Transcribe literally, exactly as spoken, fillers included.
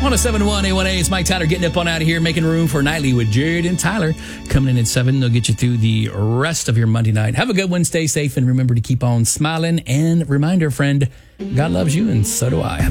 oh seven point one A one A, it's Mike Tyler getting up on out of here, making room for Nightly with Jared and Tyler. Coming in at seven, they'll get you through the rest of your Monday night. Have a good one, stay safe, and remember to keep on smiling. And reminder, friend, God loves you, and so do I.